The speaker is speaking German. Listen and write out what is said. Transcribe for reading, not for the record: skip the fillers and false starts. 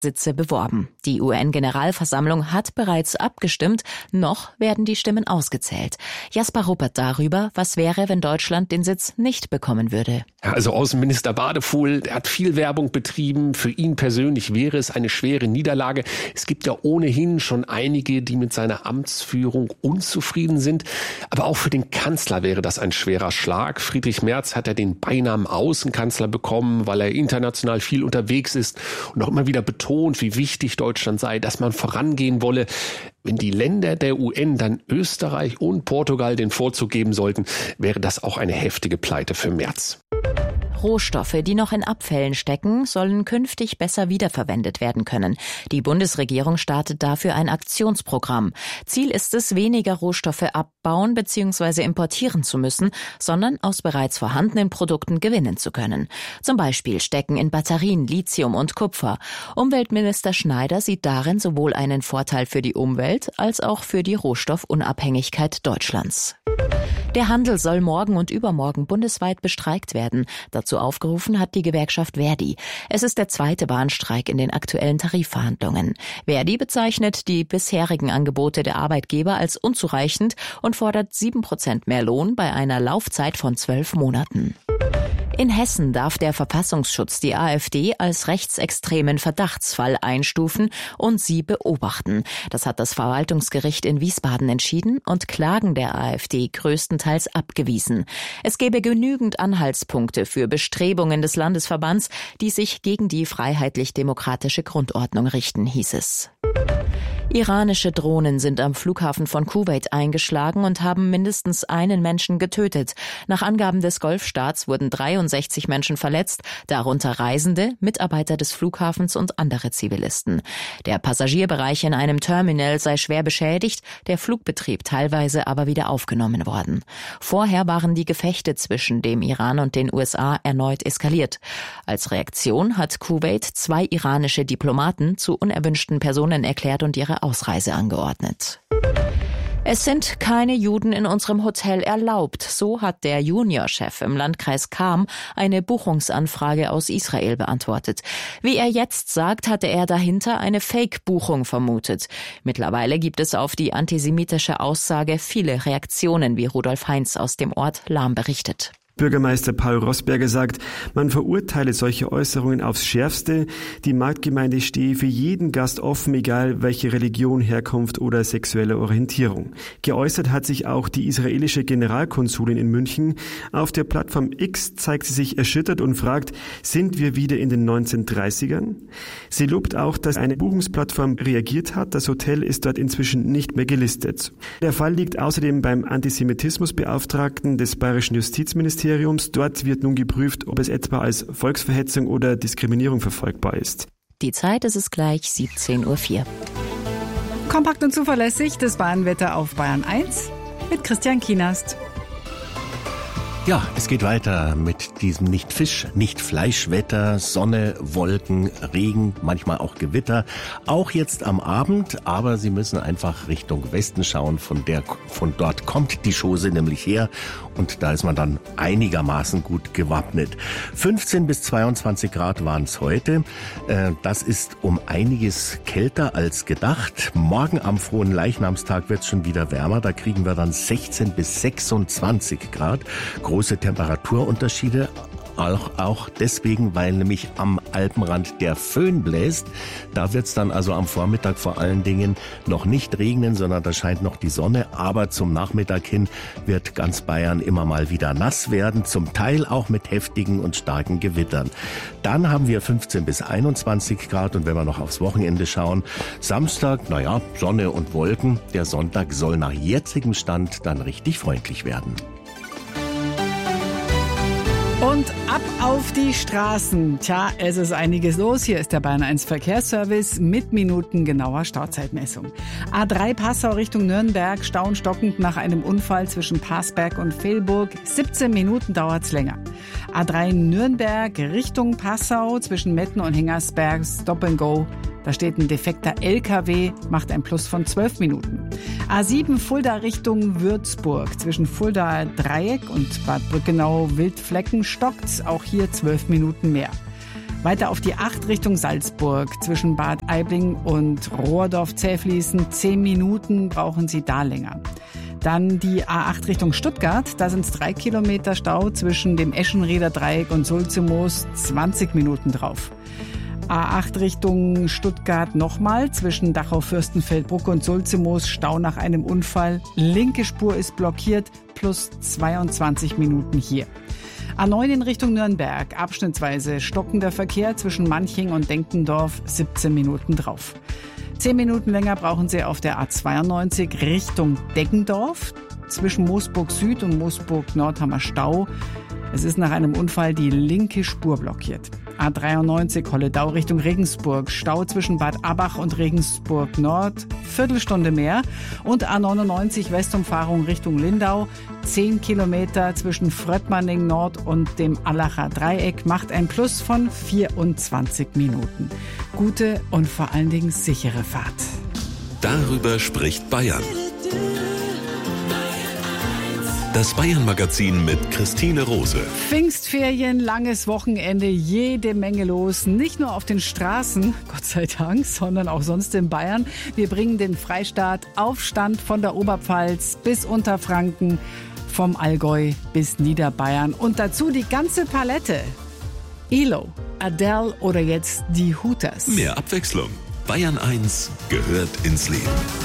Sitze beworben. Die UN-Generalversammlung hat bereits abgestimmt, noch werden die Stimmen ausgezählt. Jasper Ruppert darüber, was wäre, wenn Deutschland den Sitz nicht bekommen würde. Ja, also Außenminister Badefuhl, der hat viel Werbung betrieben. Für ihn persönlich wäre es eine schwere Niederlage. Es gibt ja ohnehin schon einige, die mit seiner Amtsführung unzufrieden sind. Aber auch für den Kanzler wäre das ein schwerer Schlag. Friedrich Merz hat ja den Beinamen Außenkanzler bekommen, weil er international viel unterwegs ist und auch immer wieder betont, wie wichtig Deutschland sei, dass man vorangehen wolle. Wenn die Länder der UN dann Österreich und Portugal den Vorzug geben sollten, wäre das auch eine heftige Pleite für Merz. Rohstoffe, die noch in Abfällen stecken, sollen künftig besser wiederverwendet werden können. Die Bundesregierung startet dafür ein Aktionsprogramm. Ziel ist es, weniger Rohstoffe abbauen bzw. importieren zu müssen, sondern aus bereits vorhandenen Produkten gewinnen zu können. Zum Beispiel stecken in Batterien Lithium und Kupfer. Umweltminister Schneider sieht darin sowohl einen Vorteil für die Umwelt als auch für die Rohstoffunabhängigkeit Deutschlands. Der Handel soll morgen und übermorgen bundesweit bestreikt werden. Dazu aufgerufen hat die Gewerkschaft Verdi. Es ist der zweite Bahnstreik in den aktuellen Tarifverhandlungen. Verdi bezeichnet die bisherigen Angebote der Arbeitgeber als unzureichend und fordert 7% mehr Lohn bei einer Laufzeit von 12 Monaten. In Hessen darf der Verfassungsschutz die AfD als rechtsextremen Verdachtsfall einstufen und sie beobachten. Das hat das Verwaltungsgericht in Wiesbaden entschieden und Klagen der AfD größtenteils abgewiesen. Es gebe genügend Anhaltspunkte für Bestrebungen des Landesverbands, die sich gegen die freiheitlich-demokratische Grundordnung richten, hieß es. Iranische Drohnen sind am Flughafen von Kuwait eingeschlagen und haben mindestens einen Menschen getötet. Nach Angaben des Golfstaats wurden 63 Menschen verletzt, darunter Reisende, Mitarbeiter des Flughafens und andere Zivilisten. Der Passagierbereich in einem Terminal sei schwer beschädigt, der Flugbetrieb teilweise aber wieder aufgenommen worden. Vorher waren die Gefechte zwischen dem Iran und den USA erneut eskaliert. Als Reaktion hat Kuwait 2 iranische Diplomaten zu unerwünschten Personen erklärt und ihre Ausreise angeordnet. Es sind keine Juden in unserem Hotel erlaubt. So hat der Juniorchef im Landkreis Cham eine Buchungsanfrage aus Israel beantwortet. Wie er jetzt sagt, hatte er dahinter eine Fake-Buchung vermutet. Mittlerweile gibt es auf die antisemitische Aussage viele Reaktionen, wie Rudolf Heinz aus dem Ort Lahm berichtet. Bürgermeister Paul Rossberger sagt, man verurteile solche Äußerungen aufs Schärfste. Die Marktgemeinde stehe für jeden Gast offen, egal welche Religion, Herkunft oder sexuelle Orientierung. Geäußert hat sich auch die israelische Generalkonsulin in München. Auf der Plattform X zeigt sie sich erschüttert und fragt, sind wir wieder in den 1930ern? Sie lobt auch, dass eine Buchungsplattform reagiert hat. Das Hotel ist dort inzwischen nicht mehr gelistet. Der Fall liegt außerdem beim Antisemitismusbeauftragten des Bayerischen Justizministeriums. Dort wird nun geprüft, ob es etwa als Volksverhetzung oder Diskriminierung verfolgbar ist. Die Zeit ist es gleich 17:04 Uhr. Kompakt und zuverlässig das Bahnwetter auf Bayern 1 mit Christian Kienast. Ja, es geht weiter mit diesem nicht Fisch, nicht Fleischwetter, Sonne, Wolken, Regen, manchmal auch Gewitter. Auch jetzt am Abend, aber Sie müssen einfach Richtung Westen schauen. Von dort kommt die Chose nämlich her und da ist man dann einigermaßen gut gewappnet. 15 bis 22 Grad waren es heute. Das ist um einiges kälter als gedacht. Morgen am frohen Leichnamstag wird es schon wieder wärmer. Da kriegen wir dann 16 bis 26 Grad. Große Temperaturunterschiede, auch deswegen, weil nämlich am Alpenrand der Föhn bläst. Da wird es dann also am Vormittag vor allen Dingen noch nicht regnen, sondern da scheint noch die Sonne. Aber zum Nachmittag hin wird ganz Bayern immer mal wieder nass werden, zum Teil auch mit heftigen und starken Gewittern. Dann haben wir 15 bis 21 Grad und wenn wir noch aufs Wochenende schauen, Samstag, Sonne und Wolken. Der Sonntag soll nach jetzigem Stand dann richtig freundlich werden. Und ab auf die Straßen. Tja, es ist einiges los. Hier ist der Bayern 1 Verkehrsservice mit minutengenauer Stauzeitmessung. A3 Passau Richtung Nürnberg, stauen stockend nach einem Unfall zwischen Parsberg und Velburg. 17 Minuten dauert's länger. A3 Nürnberg Richtung Passau zwischen Metten und Hengersberg, Stop and Go. Da steht ein defekter LKW, macht ein Plus von 12 Minuten. A7 Fulda Richtung Würzburg. Zwischen Fulda Dreieck und Bad Brückenau Wildflecken stockt's. Auch hier 12 Minuten mehr. Weiter auf die 8 Richtung Salzburg. Zwischen Bad Aibling und Rohrdorf-Zählfließen 10 Minuten brauchen Sie da länger. Dann die A8 Richtung Stuttgart. Da sind es 3 Kilometer Stau zwischen dem Eschenrieder Dreieck und Sulzemoos. 20 Minuten drauf. A8 Richtung Stuttgart nochmal. Zwischen Dachau-Fürstenfeldbruck und Sulzemoos Stau nach einem Unfall. Linke Spur ist blockiert. Plus 22 Minuten hier. A9 in Richtung Nürnberg. Abschnittsweise stockender Verkehr zwischen Manching und Denkendorf. 17 Minuten drauf. 10 Minuten länger brauchen Sie auf der A92 Richtung Deggendorf. Zwischen Moosburg Süd und Moosburg Nord haben wir Stau. Es ist nach einem Unfall die linke Spur blockiert. A93 Holledau Richtung Regensburg. Stau zwischen Bad Abach und Regensburg Nord. Viertelstunde mehr. Und A99 Westumfahrung Richtung Lindau. 10 Kilometer zwischen Fröttmanning Nord und dem Allacher Dreieck macht ein Plus von 24 Minuten. Gute und vor allen Dingen sichere Fahrt. Darüber spricht Bayern. Das Bayern-Magazin mit Christine Rose. Pfingstferien, langes Wochenende, jede Menge los. Nicht nur auf den Straßen, Gott sei Dank, sondern auch sonst in Bayern. Wir bringen den Freistaat auf Stand von der Oberpfalz bis Unterfranken, vom Allgäu bis Niederbayern. Und dazu die ganze Palette. ELO, Adele oder jetzt die Hooters. Mehr Abwechslung. Bayern 1 gehört ins Leben.